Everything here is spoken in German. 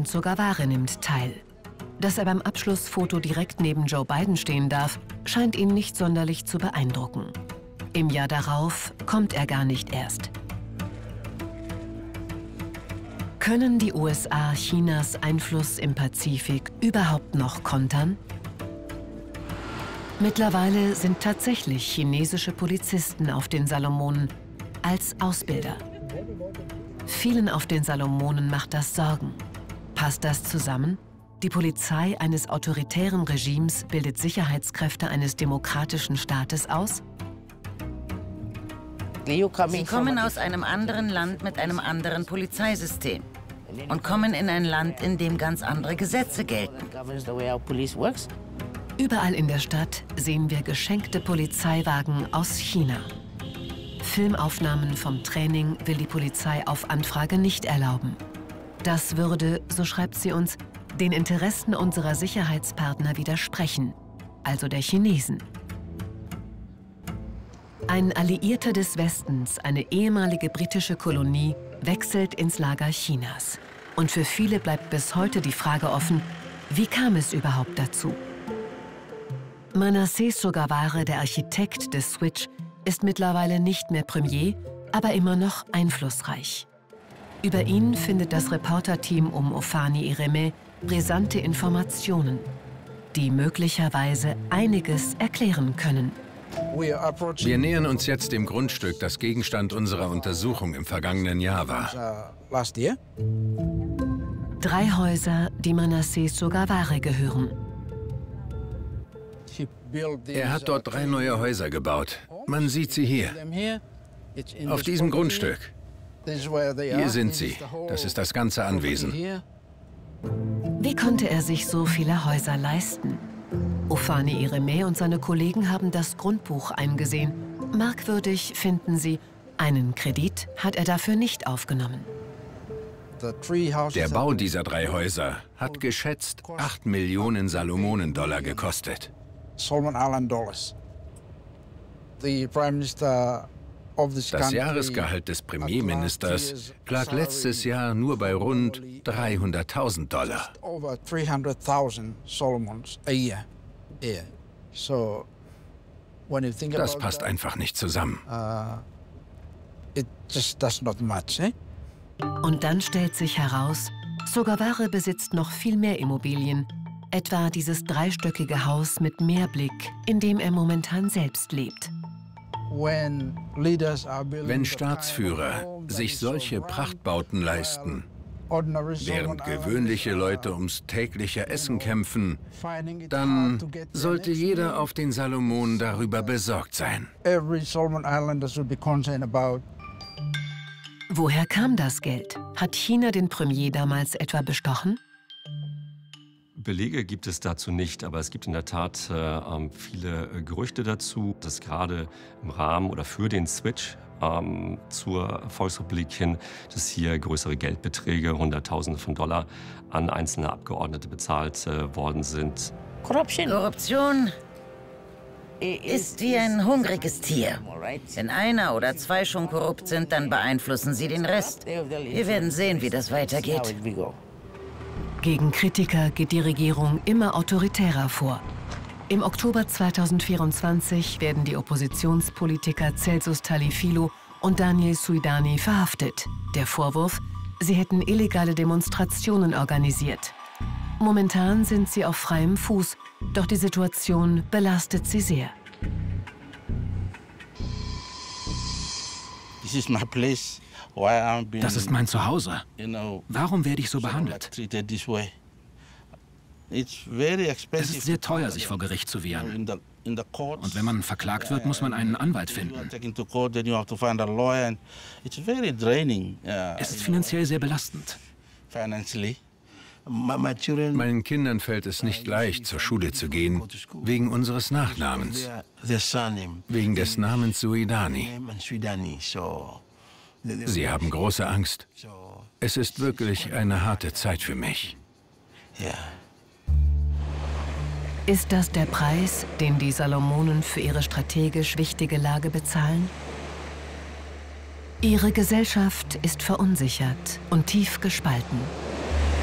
Präsident Sogaware nimmt teil. Dass er beim Abschlussfoto direkt neben Joe Biden stehen darf, scheint ihn nicht sonderlich zu beeindrucken. Im Jahr darauf kommt er gar nicht erst. Können die USA Chinas Einfluss im Pazifik überhaupt noch kontern? Mittlerweile sind tatsächlich chinesische Polizisten auf den Salomonen als Ausbilder. Vielen auf den Salomonen macht das Sorgen. Passt das zusammen? Die Polizei eines autoritären Regimes bildet Sicherheitskräfte eines demokratischen Staates aus? Sie kommen aus einem anderen Land mit einem anderen Polizeisystem und kommen in ein Land, in dem ganz andere Gesetze gelten. Überall in der Stadt sehen wir geschenkte Polizeiwagen aus China. Filmaufnahmen vom Training will die Polizei auf Anfrage nicht erlauben. Das würde, so schreibt sie uns, den Interessen unserer Sicherheitspartner widersprechen, also der Chinesen. Ein Alliierter des Westens, eine ehemalige britische Kolonie, wechselt ins Lager Chinas. Und für viele bleibt bis heute die Frage offen, wie kam es überhaupt dazu? Manasseh Sogaware, der Architekt des Switch, ist mittlerweile nicht mehr Premier, aber immer noch einflussreich. Über ihn findet das Reporterteam um Ofani Ireme brisante Informationen, die möglicherweise einiges erklären können. Wir nähern uns jetzt dem Grundstück, das Gegenstand unserer Untersuchung im vergangenen Jahr war. 3 Häuser, die Manasseh Sogaware gehören. Er hat dort 3 neue Häuser gebaut. Man sieht sie hier, auf diesem Grundstück. Hier sind sie. Das ist das ganze Anwesen. Wie konnte er sich so viele Häuser leisten? Ofani Ireme und seine Kollegen haben das Grundbuch eingesehen. Merkwürdig finden sie, einen Kredit hat er dafür nicht aufgenommen. Der Bau dieser 3 Häuser hat geschätzt 8 Millionen Salomonen-Dollar gekostet. Das Jahresgehalt des Premierministers lag letztes Jahr nur bei rund 300.000 Dollar. Das passt einfach nicht zusammen. Und dann stellt sich heraus, Sogaware besitzt noch viel mehr Immobilien, etwa dieses 3-stöckige Haus mit Meerblick, in dem er momentan selbst lebt. Wenn Staatsführer sich solche Prachtbauten leisten, während gewöhnliche Leute ums tägliche Essen kämpfen, dann sollte jeder auf den Salomonen darüber besorgt sein. Woher kam das Geld? Hat China den Premier damals etwa bestochen? Belege gibt es dazu nicht, aber es gibt in der Tat viele Gerüchte dazu, dass gerade im Rahmen oder für den Switch zur Volksrepublik hin, dass hier größere Geldbeträge, Hunderttausende von Dollar, an einzelne Abgeordnete bezahlt worden sind. Korruption ist wie ein hungriges Tier. Wenn 1 oder 2 schon korrupt sind, dann beeinflussen sie den Rest. Wir werden sehen, wie das weitergeht. Gegen Kritiker geht die Regierung immer autoritärer vor. Im Oktober 2024 werden die Oppositionspolitiker Celsus Talifilo und Daniel Suidani verhaftet. Der Vorwurf, sie hätten illegale Demonstrationen organisiert. Momentan sind sie auf freiem Fuß, doch die Situation belastet sie sehr. Das ist mein Zuhause. Warum werde ich so behandelt? Es ist sehr teuer, sich vor Gericht zu wehren. Und wenn man verklagt wird, muss man einen Anwalt finden. Es ist finanziell sehr belastend. Meinen Kindern fällt es nicht leicht, zur Schule zu gehen, wegen unseres Nachnamens, wegen des Namens Suidani. Sie haben große Angst. Es ist wirklich eine harte Zeit für mich. Ist das der Preis, den die Salomonen für ihre strategisch wichtige Lage bezahlen? Ihre Gesellschaft ist verunsichert und tief gespalten.